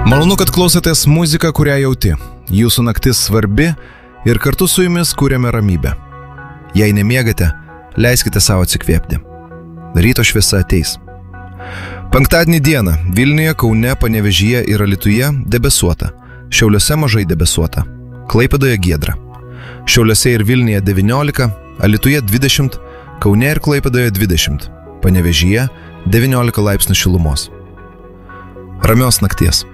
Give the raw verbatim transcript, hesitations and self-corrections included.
Malonu, kad klausotės muziką, kurią jauti. Jūsų naktis svarbi ir kartu su jumis kūrėme ramybę. Jei nemiegate, leiskite savo atsikvėpti. Ryto šviesa ateis. Penktadienį dieną Vilniuje, Kaune, Panevėžyje ir Alytuje debesuota. Šiauliuose mažai debesuota. Klaipėdoje giedra. Šiauliuose ir Vilniuje devyniolika, Alytuje dvidešimt, Kaune ir Klaipėdoje dvidešimt, Panevėžyje devyniolika laipsnių šilumos. Ramios nakties.